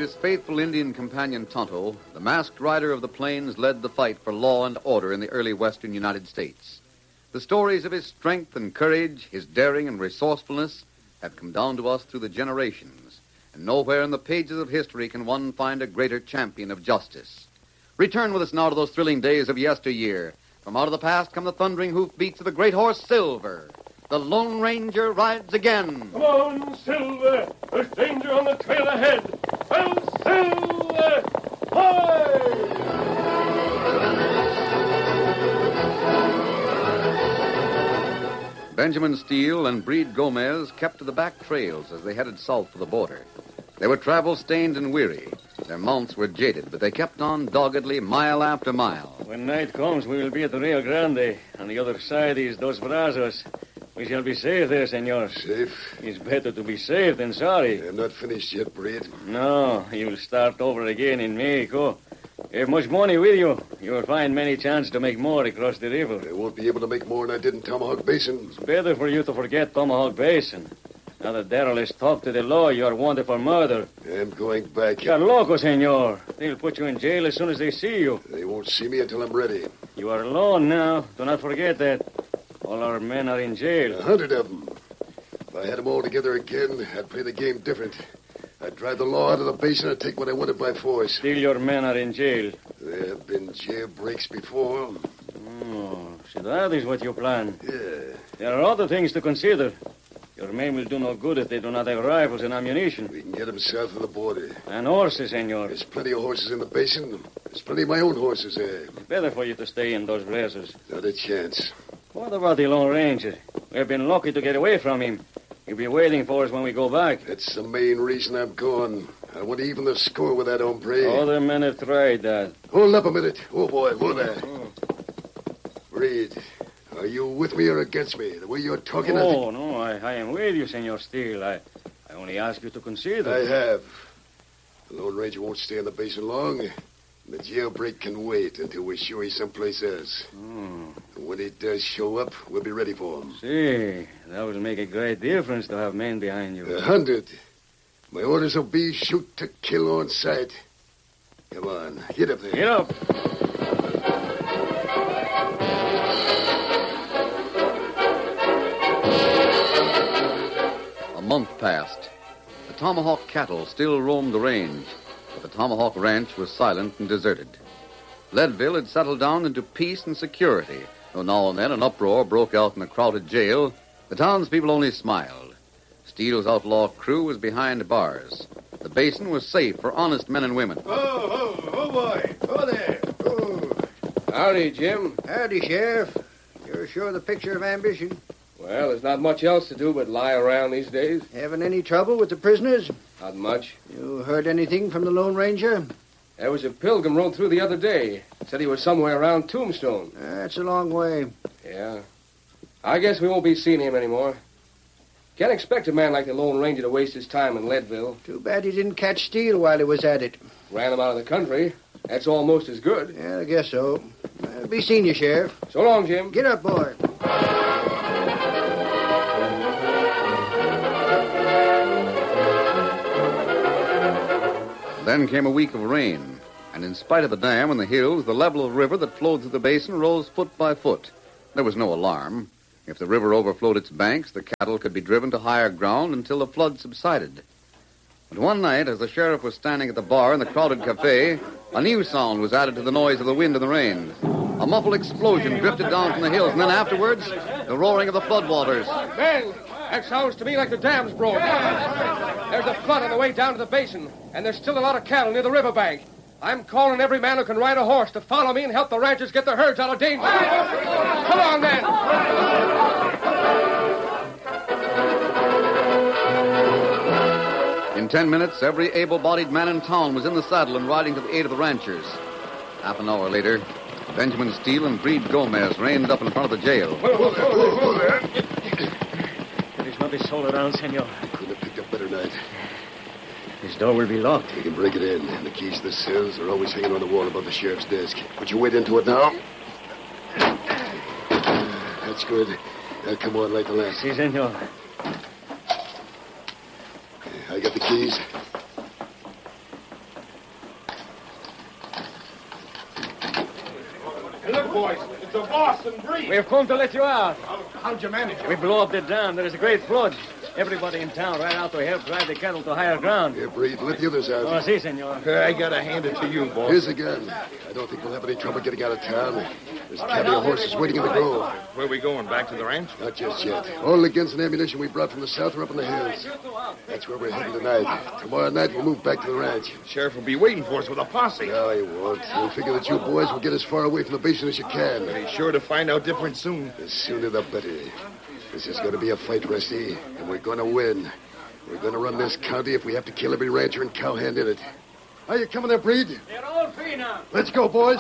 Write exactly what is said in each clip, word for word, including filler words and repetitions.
his faithful Indian companion Tonto, the masked rider of the plains led the fight for law and order in the early western United States. The stories of his strength and courage, his daring and resourcefulness, have come down to us through the generations, and nowhere in the pages of history can one find a greater champion of justice. Return with us now to those thrilling days of yesteryear. From out of the past come the thundering hoofbeats of the great horse Silver. The Lone Ranger rides again. Come on, Silver. There's danger on the trail ahead. Well, Silver! Hi! Benjamin Steele and Breed Gomez kept to the back trails as they headed south for the border. They were travel-stained and weary. Their mounts were jaded, but they kept on doggedly mile after mile. When night comes, we will be at the Rio Grande. On the other side is Dos Brazos. We shall be safe there, senor. Safe? It's better to be safe than sorry. I'm not finished yet, Breed. No, you'll start over again in Mexico. You have much money with you. You will find many chances to make more across the river. I won't be able to make more than I did in Tomahawk Basin. It's better for you to forget Tomahawk Basin. Now that Darrell has talked to the law, you are wanted for murder. I'm going back. You're loco, senor. They'll put you in jail as soon as they see you. They won't see me until I'm ready. You are alone now. Do not forget that. All our men are in jail. A hundred of them. If I had them all together again, I'd play the game different. I'd drive the law out of the basin and take what I wanted by force. Still your men are in jail. There have been jailbreaks before. Oh, so that is what you plan. Yeah. There are other things to consider. Your men will do no good if they do not have rifles and ammunition. We can get them south of the border. And horses, senor. There's plenty of horses in the basin. There's plenty of my own horses there. It's better for you to stay in those Brazos. Not a chance. What about the Lone Ranger? We've been lucky to get away from him. He'll be waiting for us when we go back. That's the main reason I'm gone. I want to even the score with that hombre. Other men have tried that. Hold up a minute. Oh, boy, hold there. Oh. Breed, are you with me or against me? The way you're talking, I Oh, think... no, I, I am with you, Senor Steele. I, I only ask you to consider. I have. The Lone Ranger won't stay in the basin long. The jailbreak can wait until we're sure he's someplace else. Oh. When he does show up, we'll be ready for him. See, that will make a great difference to have men behind you. A hundred. My orders will be shoot to kill on sight. Come on, get up there. Get up. A month passed. The Tomahawk cattle still roamed the range, but the Tomahawk ranch was silent and deserted. Leadville had settled down into peace and security, though now and then an uproar broke out in the crowded jail. The townspeople only smiled. Steele's outlaw crew was behind bars. The basin was safe for honest men and women. Oh, oh, oh, boy. Oh, there. Oh. Howdy, Jim. Howdy, Sheriff. You're sure the picture of ambition. Well, there's not much else to do but lie around these days. Having any trouble with the prisoners? Not much. You heard anything from the Lone Ranger? There was a pilgrim rode through the other day. Said he was somewhere around Tombstone. That's a long way. Yeah. I guess we won't be seeing him anymore. Can't expect a man like the Lone Ranger to waste his time in Leadville. Too bad he didn't catch Steele while he was at it. Ran him out of the country. That's almost as good. Yeah, I guess so. I'll be seeing you, Sheriff. So long, Jim. Get up, boy. Then came a week of rain, and in spite of the dam and the hills, the level of the river that flowed through the basin rose foot by foot. There was no alarm. If the river overflowed its banks, the cattle could be driven to higher ground until the flood subsided. But one night, as the sheriff was standing at the bar in the crowded cafe, a new sound was added to the noise of the wind and the rain. A muffled explosion drifted down from the hills, and then afterwards, the roaring of the floodwaters. Ben, that sounds to me like the dam's broke. There's a flood on the way down to the basin, and there's still a lot of cattle near the riverbank. I'm calling every man who can ride a horse to follow me and help the ranchers get their herds out of danger. Come on, men. In ten minutes, every able-bodied man in town was in the saddle and riding to the aid of the ranchers. Half an hour later, Benjamin Steele and Breed Gomez reined up in front of the jail. There is not a soul around, senor. Couldn't have picked up better night. This door will be locked. We can break it in. And the keys to the cells are always hanging on the wall above the sheriff's desk. Put your weight into it now. That's good. Now, come on, light the lamp. Si, senor. I got the keys. boys. It's the boss and Bree. We have come to let you out. How, how'd you manage it? We blew up the dam. There is a great flood. Everybody in town ran out to help drive the cattle to higher ground. Here, Breed, let the others out. Oh, si, senor. I gotta hand it to you, boss. Here's the gun. I don't think we'll have any trouble getting out of town. There's a cabin of horses waiting in the grove. Where are we going? Back to the ranch? Not just yet. All the guns and ammunition we brought from the south are up in the hills. That's where we're heading tonight. Tomorrow night, we'll move back to the ranch. Sheriff will be waiting for us with a posse. No, he won't. We'll figure that you boys will get as far away from the basin as you can. Be sure to find out different soon. The sooner the better. This is going to be a fight, Rusty, and we're going to win. We're going to run this county if we have to kill every rancher and cowhand in it. Are you coming there, Breed? They're all free now. Let's go, boys.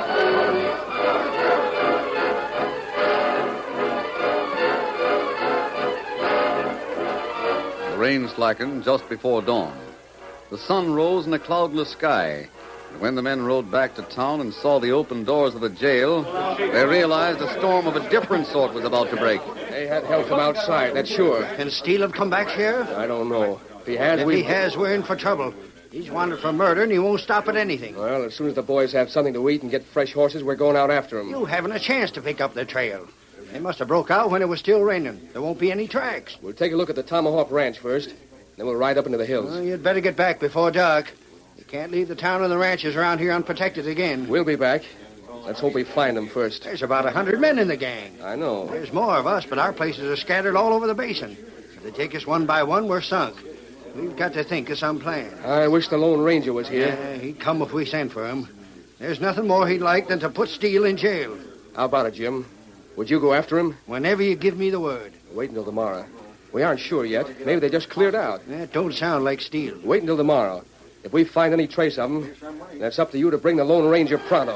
The rain slackened just before dawn. The sun rose in a cloudless sky. And when the men rode back to town and saw the open doors of the jail, they realized a storm of a different sort was about to break. They had help from outside, that's sure. Can Steele have come back, Sheriff? I don't know. If he has, If we... he has, we're in for trouble. He's wanted for murder, and he won't stop at anything. Well, as soon as the boys have something to eat and get fresh horses, we're going out after him. You haven't a chance to pick up their trail. They must have broke out when it was still raining. There won't be any tracks. We'll take a look at the Tomahawk Ranch first, then we'll ride up into the hills. Well, you'd better get back before dark. You can't leave the town and the ranches around here unprotected again. We'll be back. Let's hope we find them first. There's about a hundred men in the gang. I know. There's more of us, but our places are scattered all over the basin. If they take us one by one, we're sunk. We've got to think of some plan. I wish the Lone Ranger was here. Yeah, he'd come if we sent for him. There's nothing more he'd like than to put Steele in jail. How about it, Jim? Would you go after him? Whenever you give me the word. Wait until tomorrow. We aren't sure yet. Maybe they just cleared out. That don't sound like Steele. Wait until tomorrow. If we find any trace of them, that's up to you to bring the Lone Ranger pronto.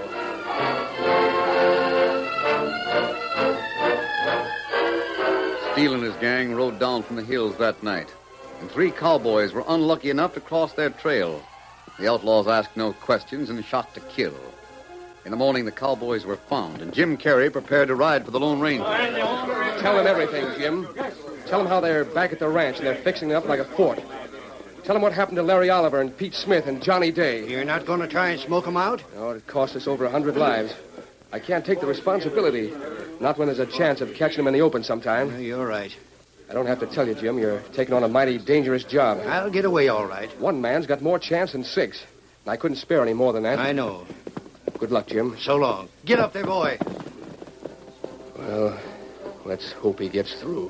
Steele and his gang rode down from the hills that night, and three cowboys were unlucky enough to cross their trail. The outlaws asked no questions and shot to kill. In the morning, the cowboys were found, and Jim Carey prepared to ride for the Lone Ranger. Tell them everything, Jim. Tell them how they're back at the ranch and they're fixing it up like a fort. Tell them what happened to Larry Oliver and Pete Smith and Johnny Day. You're not going to try and smoke them out? Oh, it cost us over a hundred lives. I can't take the responsibility. Not when there's a chance of catching them in the open sometime. Uh, You're right. I don't have to tell you, Jim. You're taking on a mighty dangerous job. I'll get away all right. One man's got more chance than six. And I couldn't spare any more than that. I know. Good luck, Jim. So long. Get up there, boy. Well, let's hope he gets through.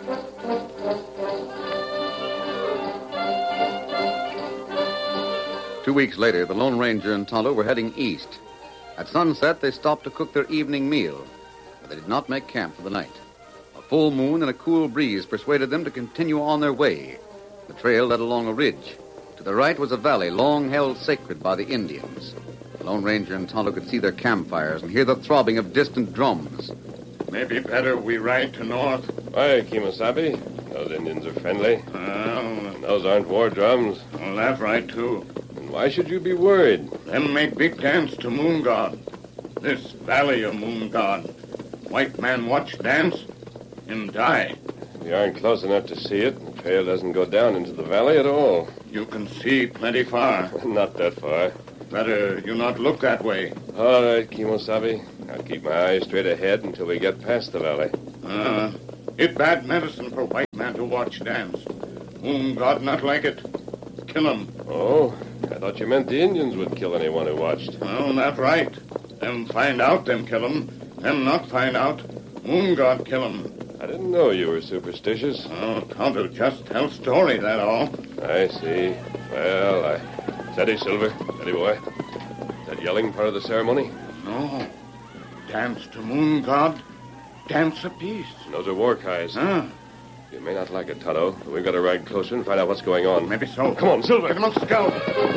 Two weeks later, the Lone Ranger and Tonto were heading east. At sunset, they stopped to cook their evening meal, but they did not make camp for the night. A full moon and a cool breeze persuaded them to continue on their way. The trail led along a ridge. To the right was a valley long held sacred by the Indians. The Lone Ranger and Tonto could see their campfires and hear the throbbing of distant drums. Maybe better we ride to north. Why, Kimosabe? Those Indians are friendly. Well, And those aren't war drums. well, that's right, too. And why should you be worried? Them make big dance to Moon God. This valley of Moon God. White man watch dance, him die. We aren't close enough to see it. The trail doesn't go down into the valley at all. You can see plenty far. Not that far. Better you not look that way. All right, Kimosabe. I'll keep my eyes straight ahead until we get past the valley. Uh, it bad medicine for white man to watch dance. Moon God not like it. Kill him. Oh, I thought you meant the Indians would kill anyone who watched. Well, not right. Them find out, them kill him. Them not find out. Moon God kill him. I didn't know you were superstitious. Oh, Tonto just tell story, that all. I see. Well, I... Steady, Silver. Steady, boy. Is that yelling part of the ceremony? No. Dance to Moon God. Dance a piece. And those are war cries. Huh? You may not like it, Tonto, but we've got to ride closer and find out what's going on. Maybe so. Come on, Silver. Get him up, Scout.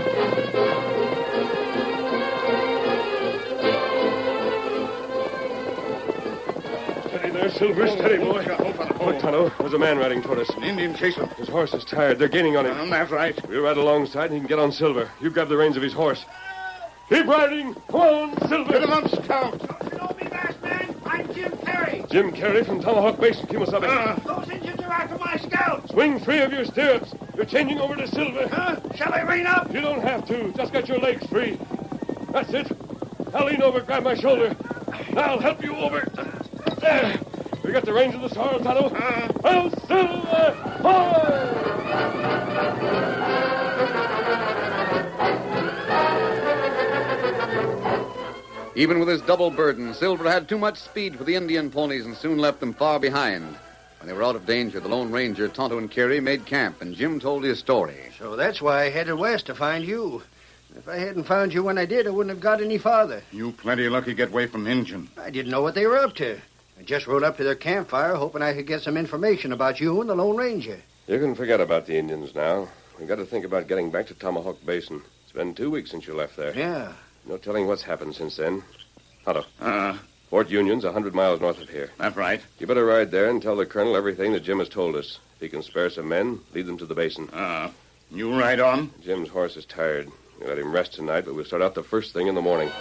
Steady there, Silver. Steady, boy. Look, Tonto, there's a man riding toward us. An Indian chasing. His horse is tired. They're gaining on him. Um, that's right. We'll ride alongside and he can get on Silver. You grab the reins of his horse. Keep riding. Come on, Silver. Get him up, Scout. You know me, masked man? I'm Jim Carey. Jim Carey from Tomahawk Basin, Kimosabe. Uh, Those Indians are after my scouts. Swing three of your stirrups. You're changing over to Silver. Huh? Shall I rein up? You don't have to. Just get your legs free. That's it. I'll lean over, grab my shoulder. I'll help you over. There. We got the range of the sorrel, Tonto. El Silver! Hoy! Even with his double burden, Silver had too much speed for the Indian ponies and soon left them far behind. When they were out of danger, the Lone Ranger, Tonto, and Carrie made camp, and Jim told his story. So that's why I headed west to find you. If I hadn't found you when I did, I wouldn't have got any farther. You plenty lucky get away from Injun. I didn't know what they were up to. I just rode up to their campfire hoping I could get some information about you and the Lone Ranger. You can forget about the Indians now. We've got to think about getting back to Tomahawk Basin. It's been two weeks since you left there. Yeah. No telling what's happened since then. Tonto. Uh, Fort Union's a hundred miles north of here. that's right. You better ride there and tell the colonel everything that Jim has told us. If he can spare some men, lead them to the basin. Uh, you ride on? Jim's horse is tired. We let him rest tonight, but we'll start out the first thing in the morning.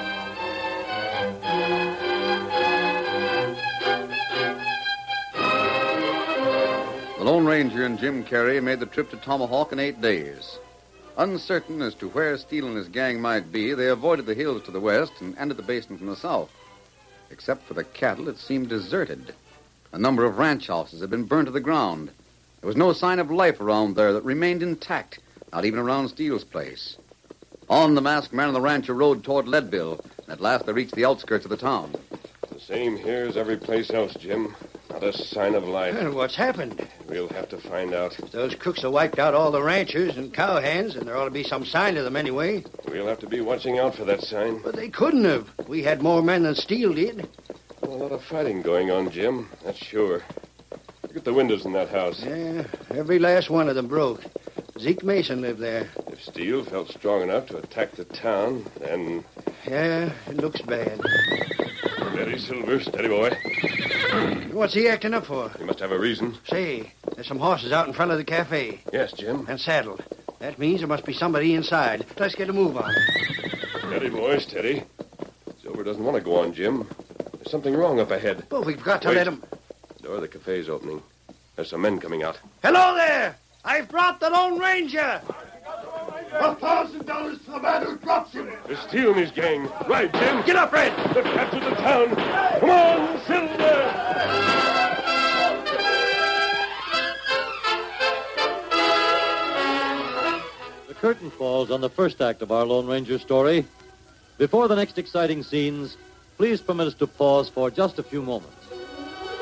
The Lone Ranger and Jim Carrey made the trip to Tomahawk in eight days. Uncertain as to where Steele and his gang might be, they avoided the hills to the west and entered the basin from the south. Except for the cattle, it seemed deserted. A number of ranch houses had been burned to the ground. There was no sign of life around there that remained intact, not even around Steele's place. On the masked man and the rancher rode toward Leadville, and at last they reached the outskirts of the town. The same here as every place else, Jim. Not a sign of life. Well, what's happened? We'll have to find out. Those crooks have wiped out all the ranchers and cowhands, and there ought to be some sign of them anyway. We'll have to be watching out for that sign. But they couldn't have. We had more men than Steele did. A lot of fighting going on, Jim. That's sure. Look at the windows in that house. Yeah, every last one of them broke. Zeke Mason lived there. If Steele felt strong enough to attack the town, then... Yeah, it looks bad. Steady, Silver. Steady, boy. What's he acting up for? He must have a reason. Say, there's some horses out in front of the cafe. Yes, Jim. And saddled. That means there must be somebody inside. Let's get a move on. Steady, boy, steady. Silver doesn't want to go on, Jim. There's something wrong up ahead. But we've got to Wait. let him... The door of the cafe's opening. There's some men coming out. Hello there! I've brought the Lone Ranger! A thousand dollars to the man who drops him. There's Steele and his gang. Right, Jim. Get up, Red! They've captured the town. Come on, Silver! The curtain falls on the first act of our Lone Ranger story. Before the next exciting scenes, please permit us to pause for just a few moments.